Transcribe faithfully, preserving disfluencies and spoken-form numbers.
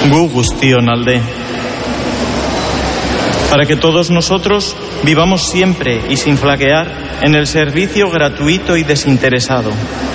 gu guztion alde. Para que todos nosotros vivamos siempre y sin flaquear en el servicio gratuito y desinteresado.